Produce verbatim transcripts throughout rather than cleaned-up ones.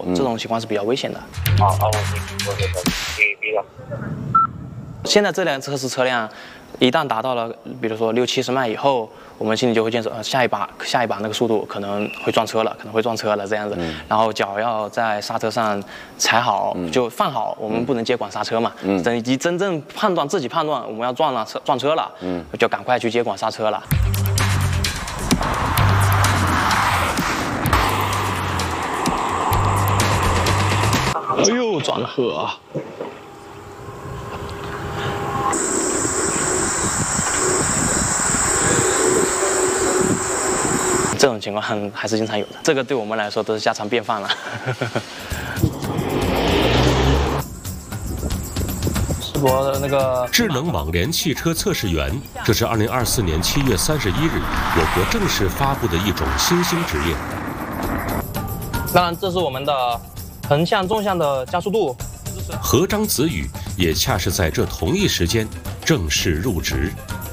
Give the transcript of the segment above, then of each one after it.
这种情况是比较危险的。 好，好，我我我第第一个。 现在这辆测试车辆，一旦达到了，比如说六七十迈以后，我们心里就会建设，呃，下一把下一把那个速度可能会撞车了，可能会撞车了这样子。嗯、然后脚要在刹车上踩好，嗯、就放好，我们不能接管刹车嘛。嗯。等以及真正判断自己判断我们要撞了车撞车了，嗯，就赶快去接管刹车了。哎呦，转了河！这种情况还是经常有的，这个对我们来说都是家常便饭了。世博的那个智能网联汽车测试员，这是二零二四年七月三十一日我国正式发布的一种新兴职业。 当然，这是我们的横向、纵向的加速度。 何章子宇也恰是在这同一时间正式入职。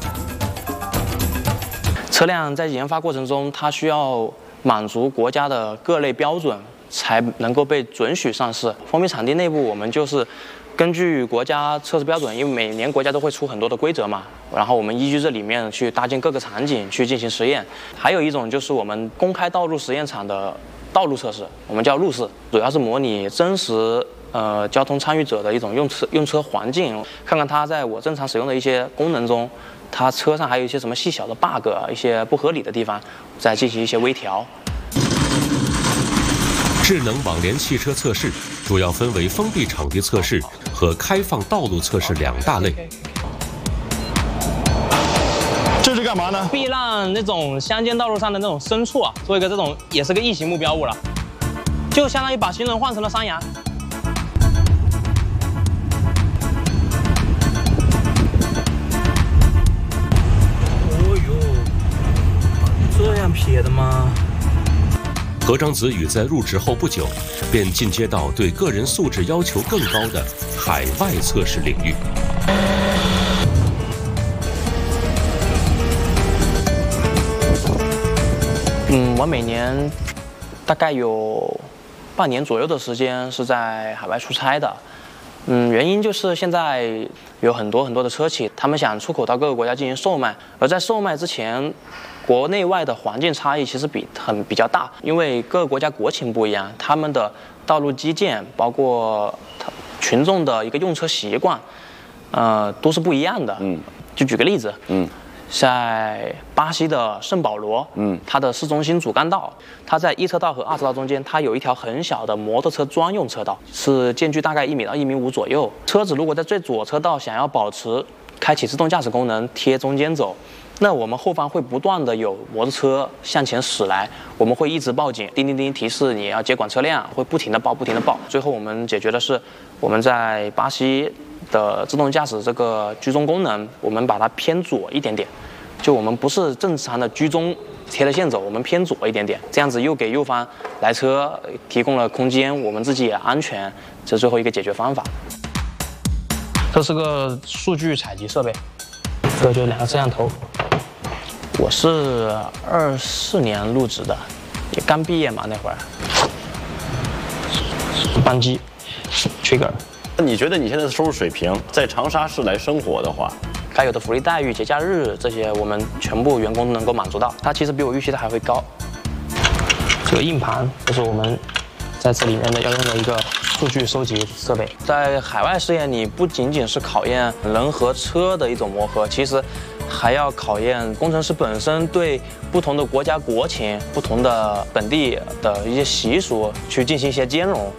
车辆在研发过程中，它需要满足国家的各类标准，才能够被准许上市。封闭场地内部，我们就是根据国家测试标准，因为每年国家都会出很多的规则嘛，然后我们依据这里面去搭建各个场景去进行实验。还有一种就是我们公开道路实验场的道路测试，我们叫路试，主要是模拟真实呃交通参与者的一种用车用车环境，看看它在我正常使用的一些功能中，它车上还有一些什么细小的 bug， 一些不合理的地方，再进行一些微调。 智能网联汽车测试主要分为封闭场地测试和开放道路测试两大类。 这是干嘛呢？ 避让那种乡间道路上的那种牲畜啊，做一个这种也是个异形目标物了，就相当于把行人换成了山羊。这样撇的吗？ 何章子宇在入职后不久，便进阶到对个人素质要求更高的海外测试领域。 嗯，我每年大概有半年左右的时间是在海外出差的。嗯，原因就是现在有很多很多的车企，他们想出口到各个国家进行售卖，而在售卖之前，国内外的环境差异其实比很比较大，因为各个国家国情不一样，他们的道路基建，包括群众的一个用车习惯，呃，都是不一样的。嗯，就举个例子，嗯。在巴西的圣保罗，嗯，它的市中心主干道，它在一车道和二车道中间，它有一条很小的摩托车专用车道，是间距大概一米到一米五左右。车子如果在最左车道想要保持开启自动驾驶功能，贴中间走，那我们后方会不断的有摩托车向前驶来，我们会一直报警，叮叮叮提示你要接管车辆，会不停的报，不停的报。最后我们解决的是我们在巴西的自动驾驶这个居中功能，我们把它偏左一点点，就我们不是正常的居中贴着线走，我们偏左一点点，这样子又给右方来车提供了空间，我们自己也安全，这是最后一个解决方法。这是个数据采集设备，这个就是两个摄像头。我是二四年入职的，也刚毕业嘛那会儿。扳机 ，trigger。 你觉得你现在的收入水平，在长沙市来生活的话， 该有的福利待遇、节假日这些，我们全部员工都能够满足到。它其实比我预期的还会高。这个硬盘就是我们在这里面的要用的一个数据收集设备。在海外试验，你不仅仅是考验人和车的一种磨合，其实还要考验工程师本身对不同的国家国情、不同的本地的一些习俗去进行一些兼容。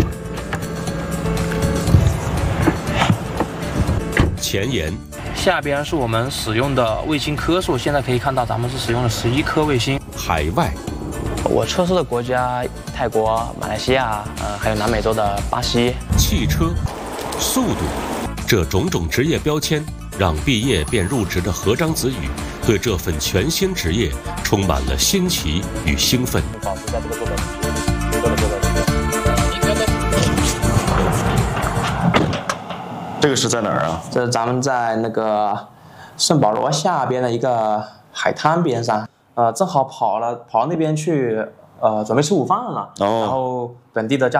前沿， 下边是我们使用的卫星颗数，现在可以看到咱们是使用了十一颗卫星。 海外， 我测试的国家泰国、马来西亚，呃，还有南美洲的巴西。 汽车，速度，这种种职业标签，让毕业便入职的何章子宇对这份全新职业充满了新奇与兴奋。 保持在这个坐标中，坐的坐标中。 这个是在哪儿啊？ 这是咱们在那个圣保罗下边的一个海滩边上，呃，正好跑了跑到那边去，呃，准备吃午饭了。哦。然后本地的驾